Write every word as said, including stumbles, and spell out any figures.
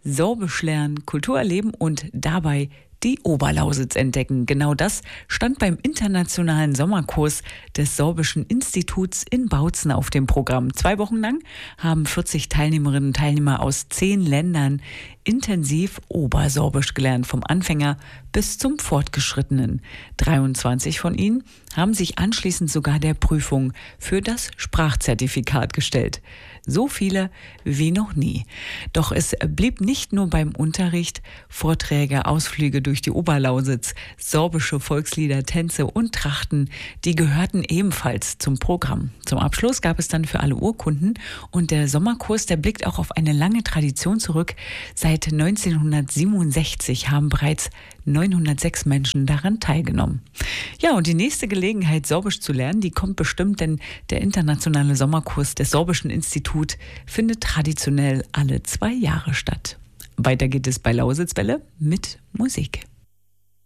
Sorbisch lernen, Kultur erleben und dabei die Oberlausitz entdecken. Genau das stand beim internationalen Sommerkurs des Sorbischen Instituts in Bautzen auf dem Programm. Zwei Wochen lang haben vierzig Teilnehmerinnen und Teilnehmer aus zehn Ländern intensiv Obersorbisch gelernt, vom Anfänger bis zum Fortgeschrittenen. dreiundzwanzig von ihnen haben sich anschließend sogar der Prüfung für das Sprachzertifikat gestellt. So viele wie noch nie. Doch es blieb nicht nur beim Unterricht. Vorträge, Ausflüge durch die Oberlausitz, sorbische Volkslieder, Tänze und Trachten, die gehörten ebenfalls zum Programm. Zum Abschluss gab es dann für alle Urkunden und der Sommerkurs, der blickt auch auf eine lange Tradition zurück. Seit neunzehnhundertsiebenundsechzig haben bereits neunhundertsechs Menschen daran teilgenommen. Ja, und die nächste Gelegenheit, Sorbisch zu lernen, die kommt bestimmt, denn der internationale Sommerkurs des Sorbischen Instituts findet traditionell alle zwei Jahre statt. Weiter geht es bei Lausitzwelle mit Musik.